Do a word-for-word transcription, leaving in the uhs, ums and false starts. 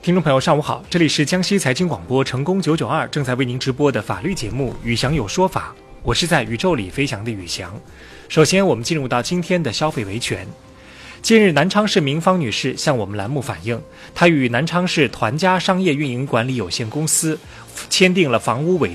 听众朋友，上午好，这里是江西财经广播成功九九二正在为您直播的法律节目《宇翔有说法》，我是在宇宙里飞翔的宇翔。首先，我们进入到今天的消费维权。近日，南昌市明芳女士向我们栏目反映，她与南昌市团家商业运营管理有限公司签订了房屋委